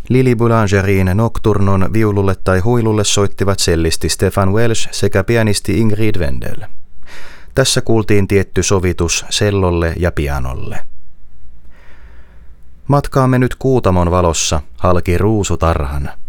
Lili Boulangerin Nocturnon viululle tai huilulle soittivat cellisti Stefan Welsh sekä pianisti Ingrid Wendel. Tässä kuultiin tietty sovitus sellolle ja pianolle. Matkaamme nyt Kuutamon valossa halki ruusutarhan.